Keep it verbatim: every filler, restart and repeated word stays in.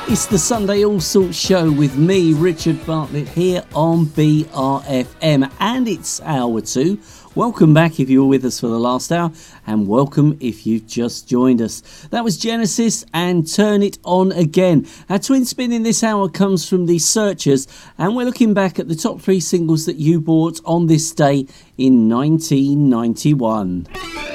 It's the Sunday All Sorts show with me, Richard Bartlett, here on B R F M, and it's hour two. Welcome back if you were with us for the last hour, and welcome if you've just joined us. That was Genesis and Turn It On Again. Our twin spin in this hour comes from the Searchers, and we're looking back at the top three singles that you bought on this day in nineteen ninety-one.